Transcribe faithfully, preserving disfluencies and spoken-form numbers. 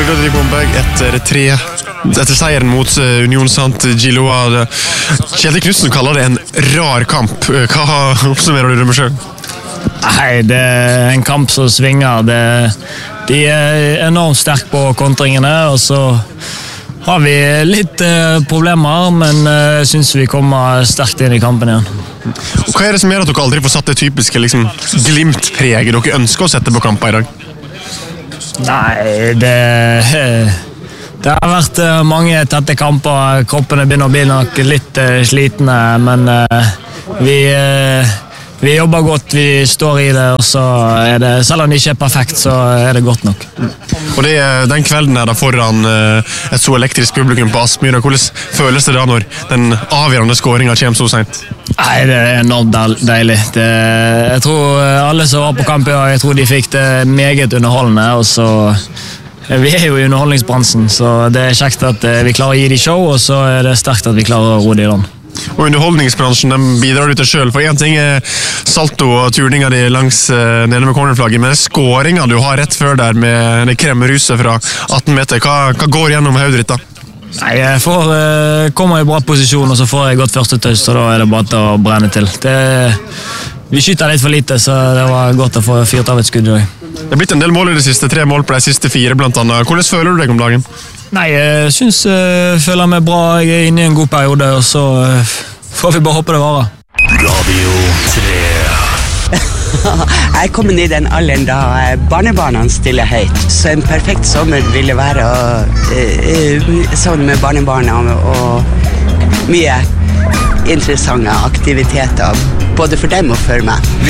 Olga Dribomberg etter tre etter seieren mot Union Saint-Gilloise. Kjetil Knudsen kaller det en rar kamp. Hva oppsummerer du det med selv? Nei, det er en kamp som svinger. Det, de er enormt sterke på kontringene, og så har vi litt eh, problemer, men jeg eh, synes vi kommer sterkt inn i kampen igjen. Og hva er det som gjør at dere aldri får satt det typiske liksom, glimt-preget dere ønsker å sette på kamper i dag? Nei, det, det har vært eh, mange tette kamper. Kroppene begynner å bli nok litt eh, slitne, men eh, vi... Eh, Vi jobber godt, vi står i det, og så er det, selv om det ikke er perfekt, så er det godt nok. Og det, den kvelden er da foran et så elektrisk publikum på Aspmyra. Hvordan føles det da når den avgjørende skåringen kommer så sent? Nei, det er enormt deilig. Det, jeg tror alle som var på kamp i dag, jeg tror de fikk det meget underholdende, og så... Vi er jo i underholdningsbransjen, så det er kjekt at vi klarer å gi de show, og så er det sterkt at vi klarer å ro de i land. Og underholdningsbransjen den bidrar du til selv, for en ting er salto og turninga di langs uh, nede med cornerflagget, men skåringa du har rett før der med det kremmeruset fra atten meter, hva, hva går gjennom hodet ditt da? Nei, jeg får, uh, kommer i bra posisjon, og så får jeg godt første tøys, og da er det bare til å brenne til. Det, vi skyter litt for lite, så det var godt å få fyrt av et skudd i dag. Det har blitt en del mål i det siste, tre mål på de siste fire blant annet. Hvordan føler du deg om dagen? Nei, jeg synes jeg føler meg bra. Jeg er inne i en god periode, og så får vi bare håpe det varer. Radio tre. Jeg er kommet i den alderen da barnebarna stiller høyt. Så en perfekt sommer ville være uh, sammen med barnebarna og mye interessante aktiviteter, både for dem og for meg.